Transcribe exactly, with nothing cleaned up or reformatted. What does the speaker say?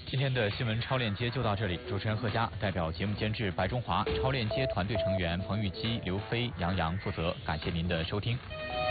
今天的新闻超链接就到这里，主持人贺佳代表节目监制白中华、超链接团队成员彭玉基、刘飞、杨洋负责，感谢您的收听。